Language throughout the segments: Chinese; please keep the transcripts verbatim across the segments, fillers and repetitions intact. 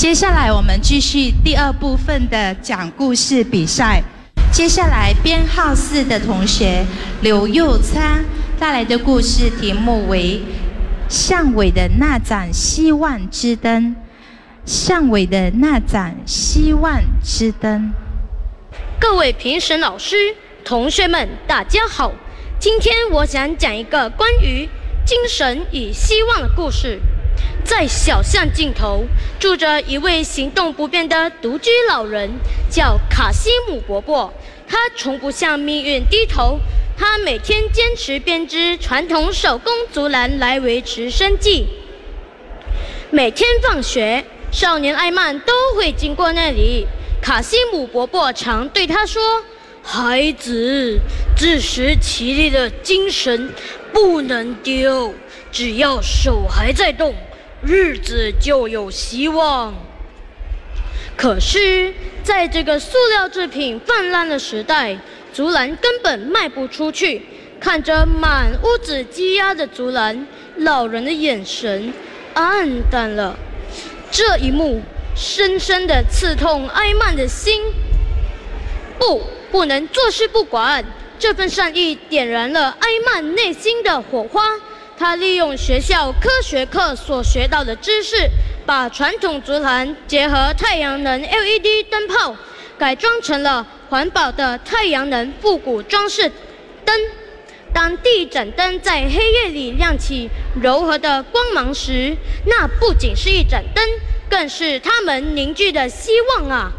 接下来我们继续第二部分的讲故事比赛。接下来编号四的同学刘佑参带来的故事题目为《巷尾的那盏希望之灯》。巷尾的那盏希望之灯。 各位评审老师、同学们，大家好。今天我想讲一个关于精神与希望的故事。在小巷尽头，住着一位行动不便的独居老人，叫卡西姆伯伯。他从不向命运低头，他每天坚持编织传统手工竹篮来维持生计。每天放学，少年艾曼都会经过那里。卡西姆伯伯常对他说：“孩子，自食其力的精神不能丢，只要手还在动，日子就有希望。”可是，在这个塑料制品泛滥的时代，竹篮根本卖不出去。看着满屋子积压的竹篮，老人的眼神暗淡了。这一幕深深地刺痛埃曼的心。不，不能坐视不管。这份善意点燃了埃曼内心的火花。他利用学校科学课所学到的知识，把传统竹篮结合太阳能 L E D 灯泡，改装成了环保的太阳能复古装饰灯。当第一盏灯在黑夜里亮起柔和的光芒时，那不仅是一盏灯，更是他们凝聚的希望啊！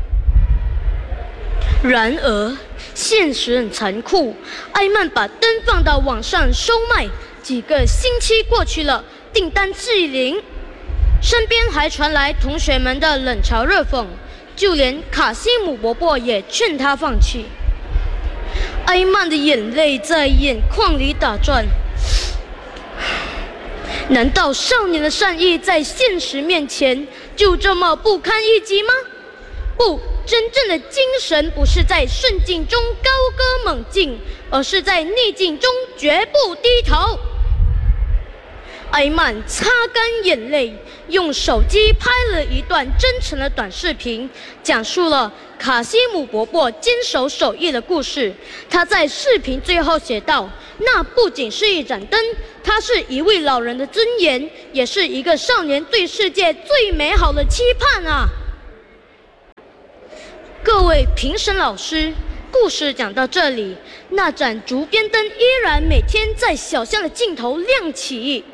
然而，现实很残酷。埃曼把灯放到网上收卖，几个星期过去了，订单季零，身边还传来同学们的冷嘲热讽，就连卡西姆伯伯也劝他放弃。埃曼的眼泪在眼眶里打转。难道少年的善意在现实面前就这么不堪一击吗？不，真正的精神不是在顺境中高歌猛进，而是在逆境中绝不低头。埃曼擦干眼泪，用手机拍了一段真诚的短视频，讲述了卡西姆伯伯坚守手艺的故事。他在视频最后写道：“那不仅是一盏灯，它是一位老人的尊严，也是一个少年对世界最美好的期盼啊！”各位评审老师，故事讲到这里，那盏竹编灯依然每天在小巷的尽头亮起。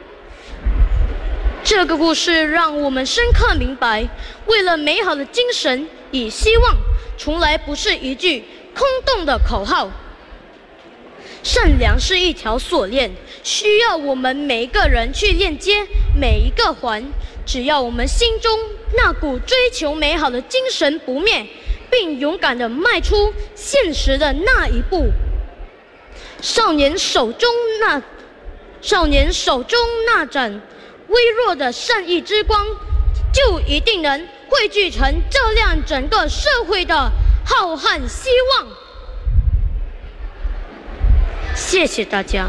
这个故事让我们深刻明白，为了美好的精神与希望，从来不是一句空洞的口号。善良是一条锁链，需要我们每一个人去链接每一个环。只要我们心中那股追求美好的精神不灭，并勇敢地迈出现实的那一步，少年手中那少年手中那盏微弱的善意之光，就一定能汇聚成照亮整个社会的浩瀚希望。谢谢大家。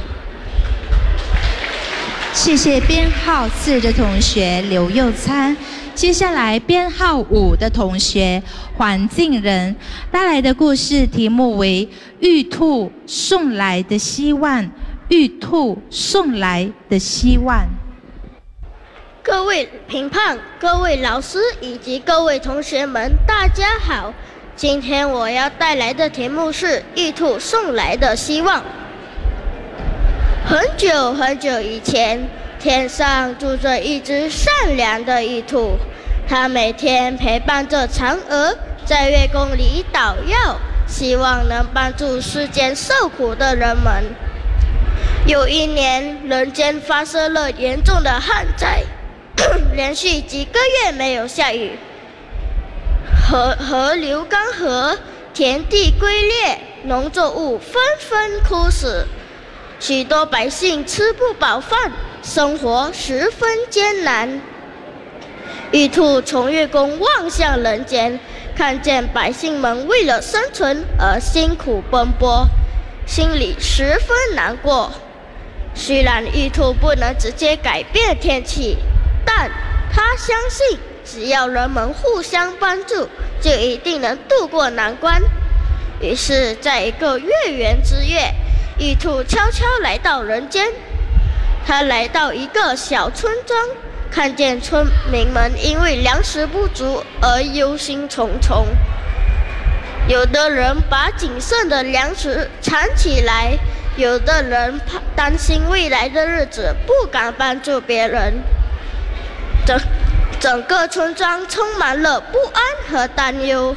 谢谢编号四的同学刘佑参。接下来编号五的同学黄敬仁带来的故事题目为《玉兔送来的希望》。玉兔送来的希望。 各位评判、各位老师以及各位同学们，大家好！今天我要带来的题目是《玉兔送来的希望》。很久很久以前，天上住着一只善良的玉兔，它每天陪伴着嫦娥，在月宫里捣药，希望能帮助世间受苦的人们。有一年，人间发生了严重的旱灾。连续几个月没有下雨，河河流干涸，田地龟裂，农作物纷纷枯死，许多百姓吃不饱饭，生活十分艰难。玉兔从月宫望向人间，看见百姓们为了生存而辛苦奔波，心里十分难过。虽然玉兔不能直接改变天气，但他相信只要人们互相帮助，就一定能渡过难关。于是，在一个月圆之夜，玉兔悄悄来到人间。他来到一个小村庄，看见村民们因为粮食不足而忧心忡忡。有的人把仅剩的粮食藏起来，有的人怕担心未来的日子，不敢帮助别人。整整个村庄充满了不安和担忧。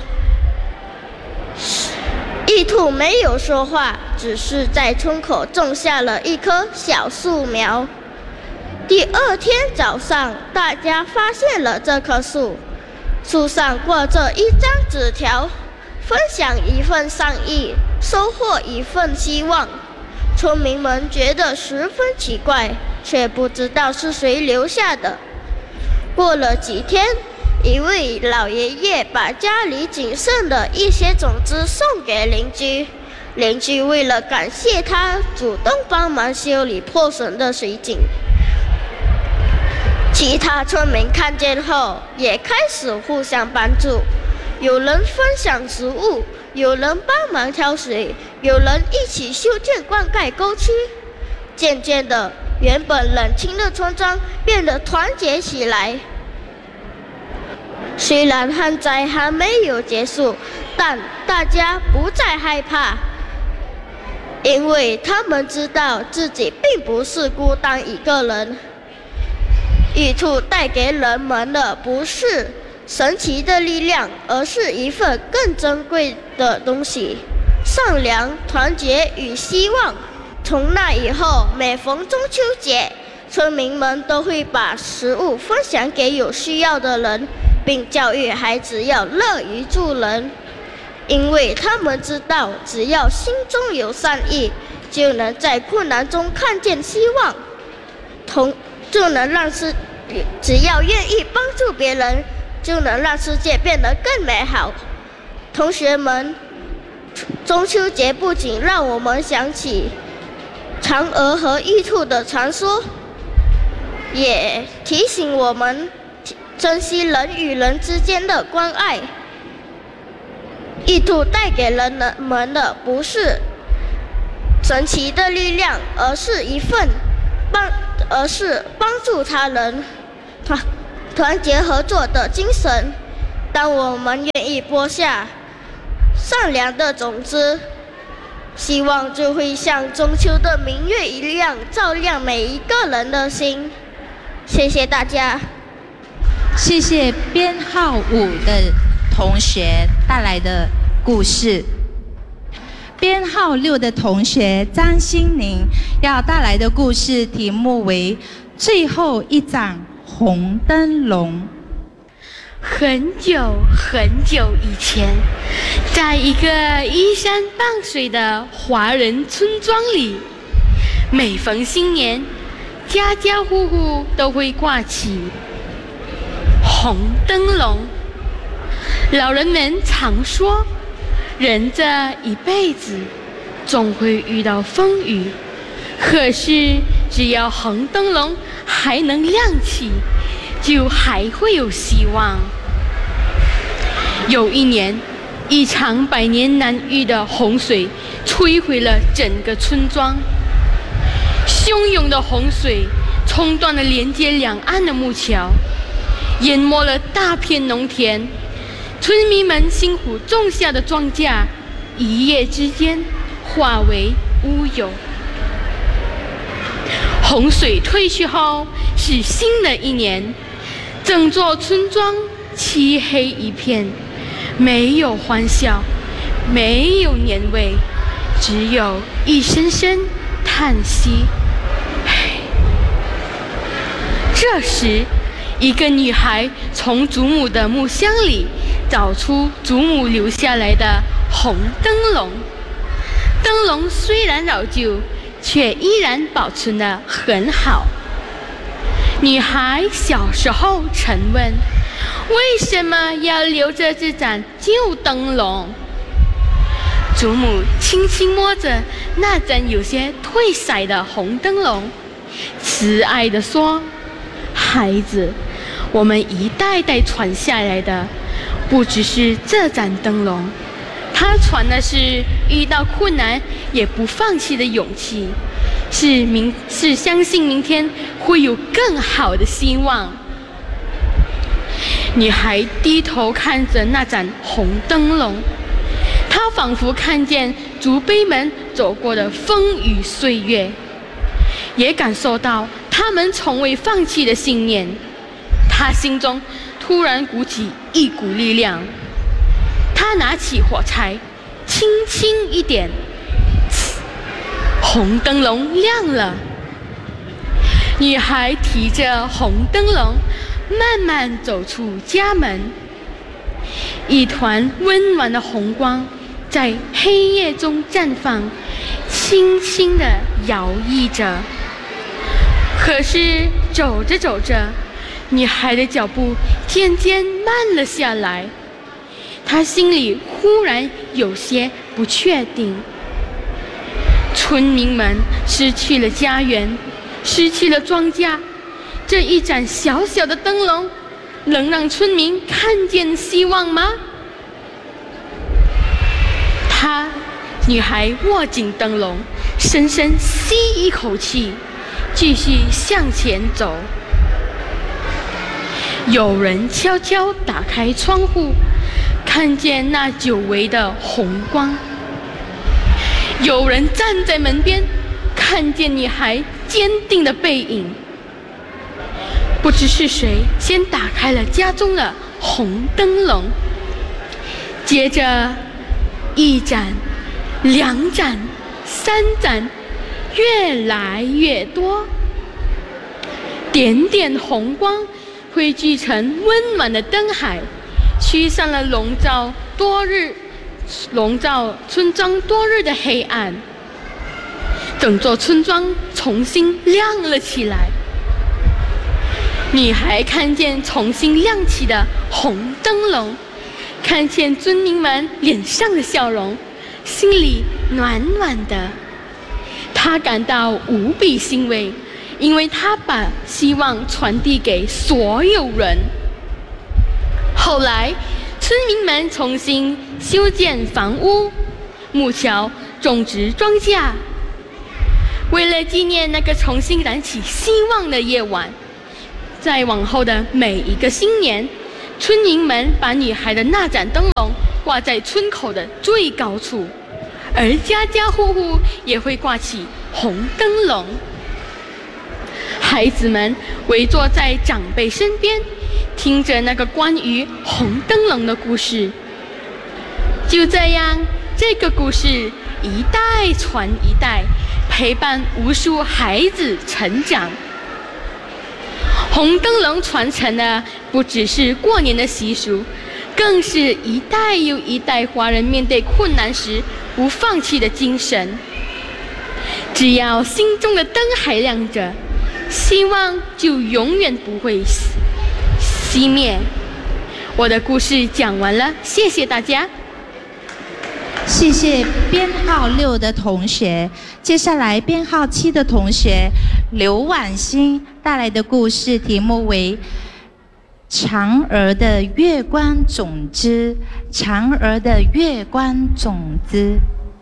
玉兔没有说话，只是在村口种下了一棵小树苗。第二天早上，大家发现了这棵树，树上挂着一张纸条，分享一份善意，收获一份希望。村民们觉得十分奇怪，却不知道是谁留下的。过了几天，一位老爷爷把家里仅剩的一些种子送给邻居，邻居为了感谢他，主动帮忙修理破损的水井。其他村民看见后，也开始互相帮助，有人分享食物，有人帮忙挑水，有人一起修建灌溉沟渠。渐渐的，原本冷清的村庄变得团结起来。虽然旱灾还没有结束，但大家不再害怕，因为他们知道自己并不是孤单一个人。玉兔带给人们的不是神奇的力量，而是一份更珍贵的东西——善良、团结与希望。从那以后，每逢中秋节，村民们都会把食物分享给有需要的人，并教育孩子要乐于助人，因为他们知道，只要心中有善意，就能在困难中看见希望，同就能让世，只要愿意帮助别人，就能让世界变得更美好。同学们，中秋节不仅让我们想起嫦娥和玉兔的传说，也提醒我们珍惜人与人之间的关爱。玉兔带给人们的不是神奇的力量，而是一份帮，而是帮助他人、团团结合作的精神。当我们愿意播下善良的种子，希望就会像中秋的明月一样，照亮每一个人的心。谢谢大家。 谢谢编号五的同学带来的故事。编号六的同学张心宁要带来的故事题目为《最后一盏红灯笼》。 很久很久以前，在一个依山傍水的华人村庄里，每逢新年，家家户户都会挂起红灯笼。老人们常说，人这一辈子总会遇到风雨，可是只要红灯笼还能亮起，就还会有希望。有一年，一场百年难遇的洪水摧毁了整个村庄。汹涌的洪水冲断了连接两岸的木桥，淹没了大片农田，村民们辛苦种下的庄稼一夜之间化为乌有。洪水退去后，是新的一年，整座村庄漆黑一片，没有欢笑，没有年味，只有一声声叹息。这时，一个女孩从祖母的木箱里找出祖母留下来的红灯笼。灯笼虽然老旧，却依然保存得很好。女孩小时候曾问：为什么要留着这盏旧灯笼？祖母轻轻摸着那盏有些褪色的红灯笼，慈爱地说：孩子， 我们一代代传下来的，不只是这盏灯笼，它传的是遇到困难也不放弃的勇气，是明是相信明天会有更好的希望。女孩低头看着那盏红灯笼，她仿佛看见祖辈们走过的风雨岁月，也感受到他们从未放弃的信念。她心中突然鼓起一股力量，她拿起火柴，轻轻一点，红灯笼亮了。女孩提着红灯笼慢慢走出家门，一团温暖的红光在黑夜中绽放，轻轻地摇曳着。可是走着走着，女孩的脚步渐渐慢了下来，她心里忽然有些不确定。村民们失去了家园，失去了庄稼，这一盏小小的灯笼能让村民看见希望吗？她，女孩握紧灯笼，深深吸一口气，继续向前走。有人悄悄打开窗户，看见那久违的红光。有人站在门边，看见女孩坚定的背影。不知是谁先打开了家中的红灯笼，接着一盏、两盏、三盏，越来越多，点点红光汇聚成温暖的灯海，驱散了笼罩多日、笼罩村庄多日的黑暗。整座村庄重新亮了起来。女孩看见重新亮起的红灯笼，看见村民们脸上的笑容，心里暖暖的。她感到无比欣慰，因为她把希望传递给所有人。后来，村民们重新修建房屋、木桥、种植庄稼。为了纪念那个重新燃起希望的夜晚，在往后的每一个新年，村民们把女孩的那盏灯笼挂在村口的最高处，而家家户户也会挂起红灯笼。孩子们围坐在长辈身边，听着那个关于红灯笼的故事。就这样，这个故事一代传一代，陪伴无数孩子成长。红灯笼传承的不只是过年的习俗，更是一代又一代华人面对困难时不放弃的精神。只要心中的灯还亮着，希望就永远不会熄灭。我的故事讲完了，谢谢大家。 谢谢编号六的同学，接下来编号七的同学刘婉欣带来的故事题目为《嫦娥的月光种子》。嫦娥的月光种子。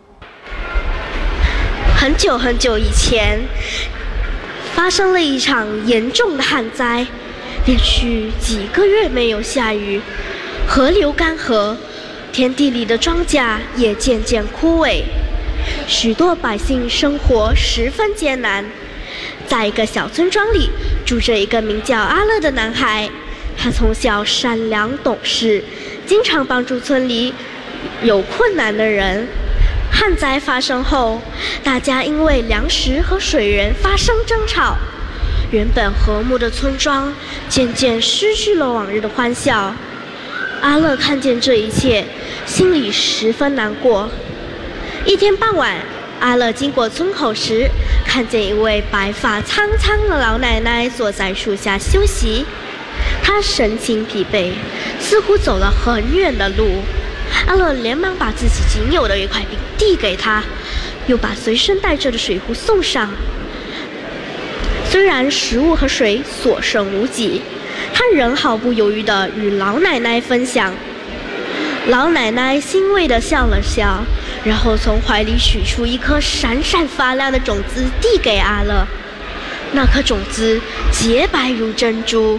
很久很久以前，发生了一场严重的旱灾，连续几个月没有下雨，河流干涸，田地里的庄稼也渐渐枯萎，许多百姓生活十分艰难。在一个小村庄里，住着一个名叫阿乐的男孩，他从小善良懂事，经常帮助村里有困难的人。旱灾发生后，大家因为粮食和水源发生争吵，原本和睦的村庄渐渐失去了往日的欢笑。阿乐看见这一切，心里十分难过。一天傍晚，阿乐经过村口时，看见一位白发苍苍的老奶奶坐在树下休息。她神情疲惫，似乎走了很远的路。阿乐连忙把自己仅有的一块饼递给她，又把随身带着的水壶送上。虽然食物和水所剩无几，他汉人毫不犹豫地与老奶奶分享。老奶奶欣慰地笑了笑，然后从怀里取出一颗闪闪发亮的种子递给阿乐。那颗种子洁白如珍珠，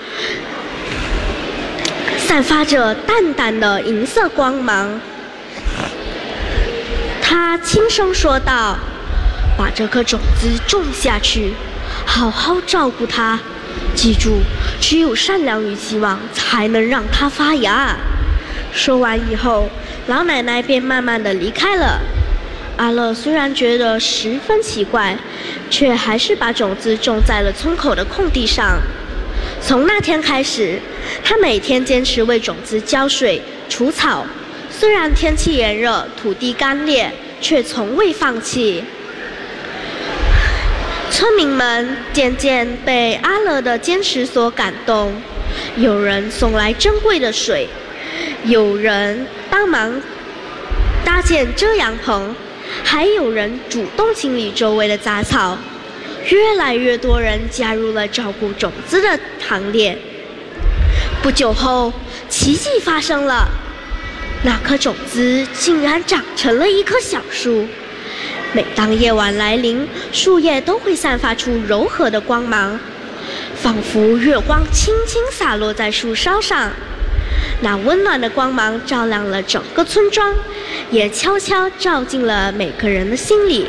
散发着淡淡的银色光芒。他轻声说道：“把这颗种子种下去，好好照顾它。记住，只有善良与希望才能让它发芽。”说完以后，老奶奶便慢慢地离开了。阿乐虽然觉得十分奇怪，却还是把种子种在了村口的空地上。从那天开始，他每天坚持为种子浇水、除草。虽然天气炎热，土地干裂，却从未放弃。村民们渐渐被阿乐的坚持所感动，有人送来珍贵的水，有人帮忙搭建遮阳棚，还有人主动清理周围的杂草。越来越多人加入了照顾种子的行列。不久后，奇迹发生了，那颗种子竟然长成了一棵小树。每当夜晚来临，树叶都会散发出柔和的光芒，仿佛月光轻轻洒落在树梢上。那温暖的光芒照亮了整个村庄，也悄悄照进了每个人的心里。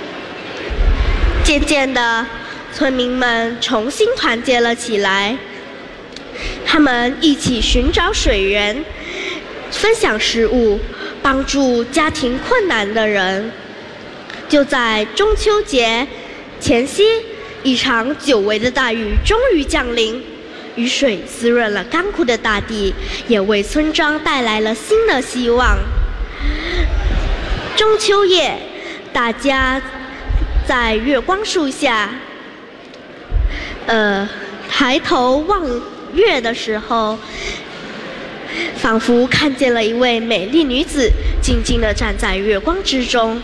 渐渐的，村民们重新团结了起来，他们一起寻找水源，分享食物，帮助家庭困难的人。就在中秋节前夕，一场久违的大雨终于降临，雨水滋润了干枯的大地，也为村庄带来了新的希望。中秋夜，大家在月光树下，呃，抬头望月的时候，仿佛看见了一位美丽女子静静地站在月光之中。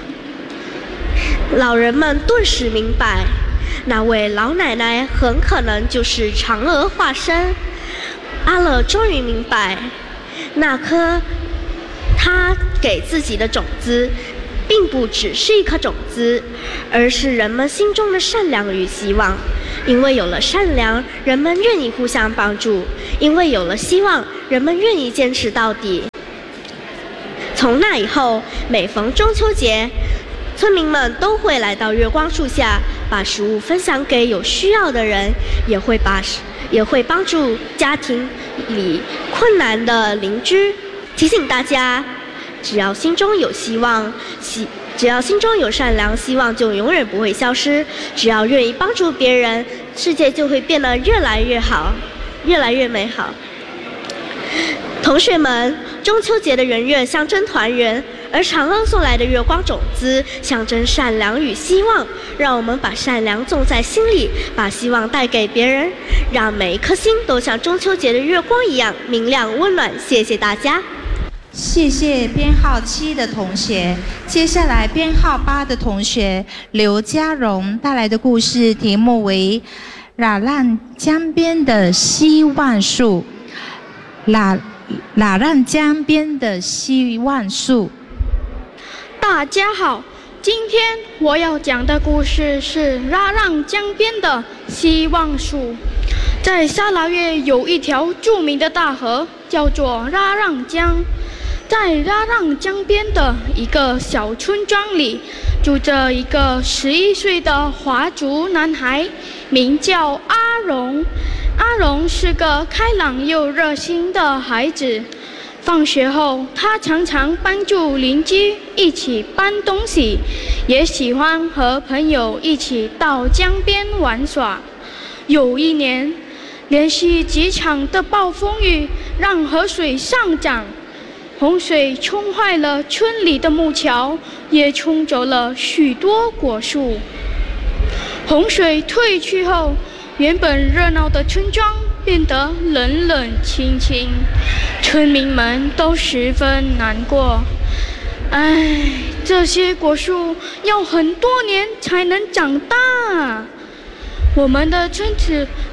老人们顿时明白，那位老奶奶很可能就是嫦娥化身。阿乐终于明白，那颗他给自己的种子并不只是一颗种子，而是人们心中的善良与希望。因为有了善良，人们愿意互相帮助；因为有了希望，人们愿意坚持到底。从那以后，每逢中秋节，村民们都会来到月光树下，把食物分享给有需要的人，也会把也会帮助家庭里困难的邻居。提醒大家，只要心中有希望，希只要心中有善良，希望就永远不会消失。只要愿意帮助别人，世界就会变得越来越好，越来越美好。同学们，中秋节的圆月象征团圆，而嫦娥送来的月光种子象征善良与希望。让我们把善良种在心里，把希望带给别人，让每一颗心都像中秋节的月光一样明亮温暖。谢谢大家。 谢谢编号七的同学。接下来编号八的同学刘家荣带来的故事题目为《喇浪江边的希望树》。喇喇浪江边的希望树。 大家好，今天我要讲的故事是喇浪江边的希望树。在沙拉越有一条著名的大河，叫做喇浪江。在喇浪江边的一个小村庄里，住着一个十一岁的华族男孩，名叫阿荣。阿荣是个开朗又热心的孩子。放学后，他常常帮助邻居一起搬东西，也喜欢和朋友一起到江边玩耍。有一年，连续几场的暴风雨让河水上涨，洪水冲坏了村里的木桥，也冲走了许多果树。洪水退去后，原本热闹的村庄变得冷冷清清，村民们都十分难过。唉，这些果树要很多年才能长大，我们的村子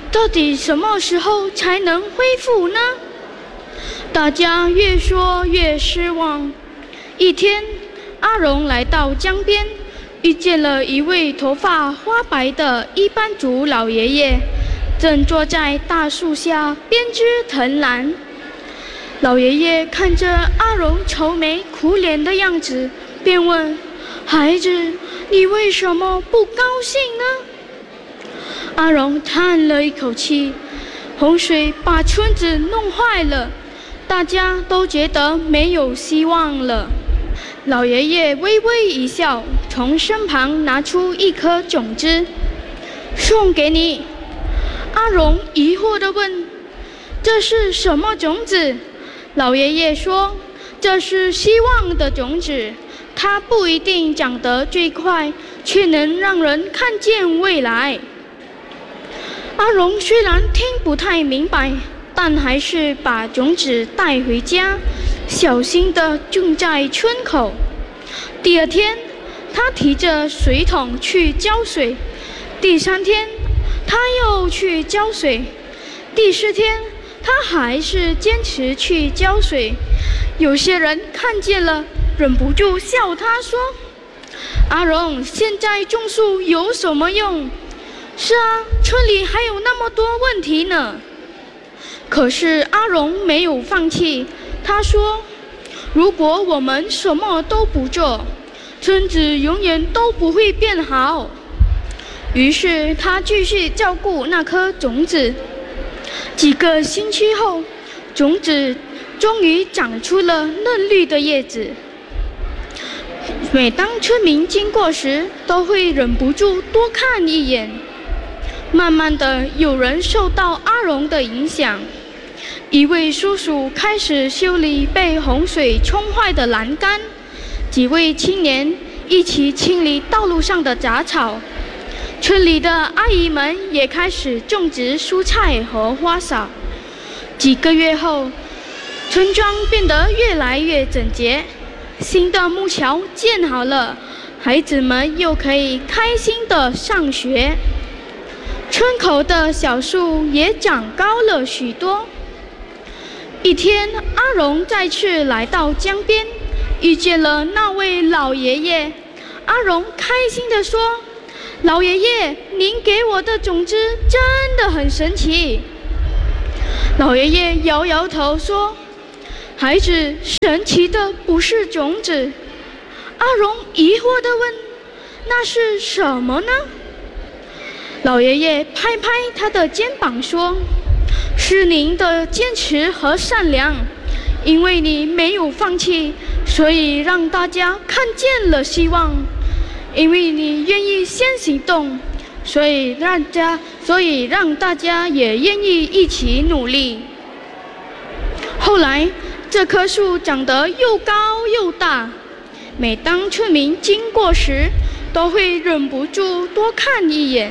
到底什么时候才能恢复呢？大家越说越失望。一天，阿荣来到江边，遇见了一位头发花白的一班族老爷爷，正坐在大树下编织藤篮。老爷爷看着阿荣愁眉苦脸的样子，便问：“孩子，你为什么不高兴呢？”阿荣叹了一口气：“洪水把村子弄坏了，大家都觉得没有希望了。”老爷爷微微一笑，从身旁拿出一颗种子，送给你。阿荣疑惑地问：“这是什么种子？”老爷爷说：“这是希望的种子，它不一定长得最快，却能让人看见未来。”阿荣虽然听不太明白，但还是把种子带回家，小心地种在村口。第二天，他提着水桶去浇水；第三天，他又去浇水；第四天，他还是坚持去浇水。有些人看见了，忍不住笑他说：“阿荣，现在种树有什么用？是啊，村里还有那么多问题呢。”可是阿荣没有放弃，他说：“如果我们什么都不做，村子永远都不会变好。”于是他继续照顾那颗种子。几个星期后，种子终于长出了嫩绿的叶子。每当村民经过时，都会忍不住多看一眼。慢慢的，有人受到阿荣的影响，一位叔叔开始修理被洪水冲坏的栏杆，几位青年一起清理道路上的杂草，村里的阿姨们也开始种植蔬菜和花草。几个月后，村庄变得越来越整洁，新的木桥建好了，孩子们又可以开心地上学。村口的小树也长高了许多。一天，阿荣再次来到江边，遇见了那位老爷爷。阿荣开心地说：“老爷爷，您给我的种子真的很神奇。”老爷爷摇摇头说：“孩子，神奇的不是种子。”阿荣疑惑地问：“那是什么呢？”老爷爷拍拍他的肩膀说：“是您的坚持和善良，因为你没有放弃，所以让大家看见了希望；因为你愿意先行动，所以让大家，所以让大家也愿意一起努力。”后来，这棵树长得又高又大，每当村民经过时，都会忍不住多看一眼。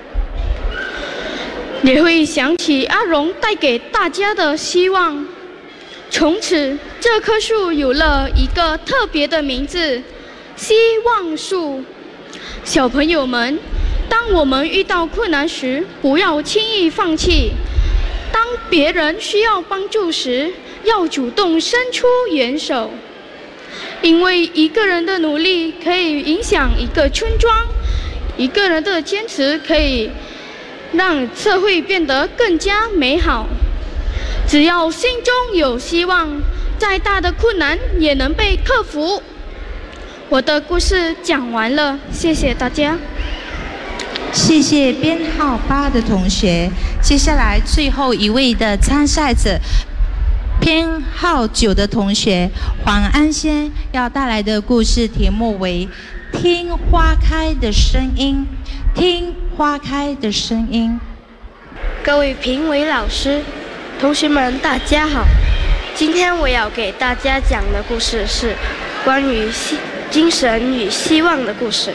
也会想起阿荣带给大家的希望。从此，这棵树有了一个特别的名字——希望树。小朋友们，当我们遇到困难时，不要轻易放弃；当别人需要帮助时，要主动伸出援手。因为一个人的努力可以影响一个村庄，一个人的坚持可以让社会变得更加美好。只要心中有希望，再大的困难也能被克服。我的故事讲完了，谢谢大家。 谢谢编号八的同学。接下来最后一位的参赛者，编号九的同学黄安先要带来的故事题目为《听花开的声音》。听花开的声音。 各位评委老师、同学们，大家好。今天我要给大家讲的故事是关于希精神与希望的故事。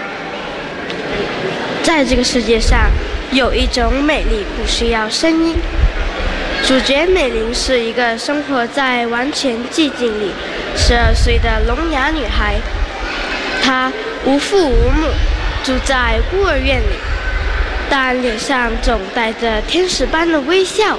在这个世界上，有一种美丽不需要声音。主角美玲是一个生活在完全寂静里十二岁的聋哑女孩，她无父无母，住在孤儿院里。 但脸上总带着天使般的微笑。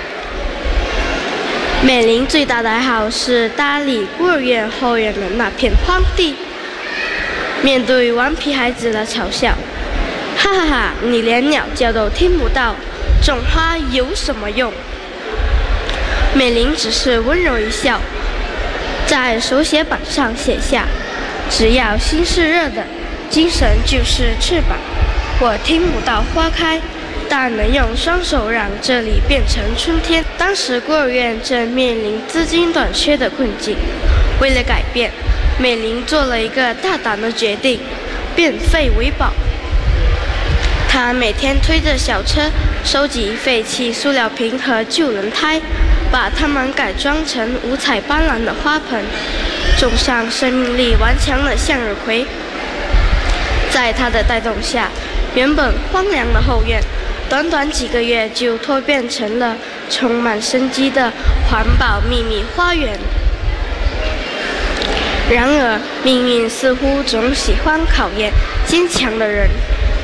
美玲最大的爱好是打理孤儿院后院的那片荒地。面对顽皮孩子的嘲笑，哈哈哈，你连鸟叫都听不到，种花有什么用？美玲只是温柔一笑，在手写板上写下：只要心是热的，精神就是翅膀。我听不到花开，但能用双手让这里变成春天。当时孤儿院正面临资金短缺的困境，为了改变，美玲做了一个大胆的决定，变废为宝。她每天推着小车收集废弃塑料瓶和旧轮胎，把它们改装成五彩斑斓的花盆，种上生命力顽强的向日葵。在她的带动下，原本荒凉的后院，短短几个月就蜕变成了充满生机的环保秘密花园。然而，命运似乎总喜欢考验坚强的人。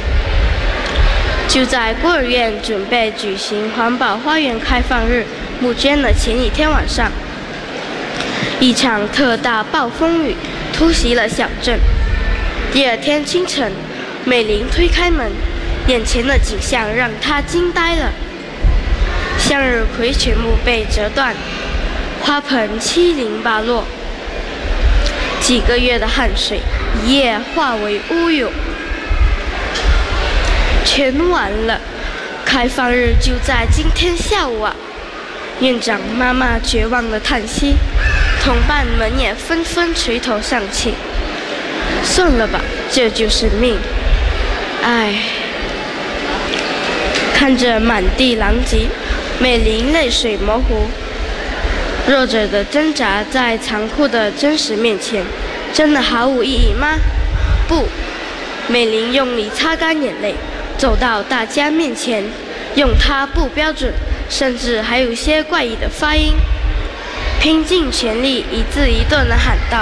就在孤儿院准备举行环保花园开放日募捐的前一天晚上，一场特大暴风雨突袭了小镇。第二天清晨，美玲推开门，眼前的景象让她惊呆了。向日葵全部被折断，花盆七零八落，几个月的汗水一夜化为乌有。全完了，开放日就在今天下午啊！院长妈妈绝望地叹息，同伴们也纷纷垂头丧气。算了吧，这就是命。唉，看着满地狼藉，美玲泪水模糊。弱者的挣扎在残酷的真实面前，真的毫无意义吗？不，美玲用力擦干眼泪，走到大家面前，用她不标准，甚至还有些怪异的发音，拼尽全力一字一顿地喊道：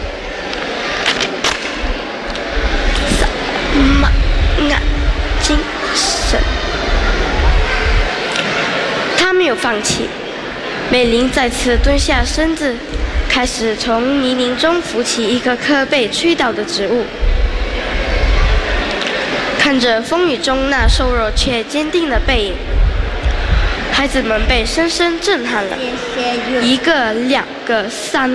萨玛雅精神。她没有放弃。美玲再次蹲下身子，开始从泥泞中扶起一棵棵被吹倒的植物。看着风雨中那瘦弱却坚定的背影，孩子们被深深震撼了。一个、两个、三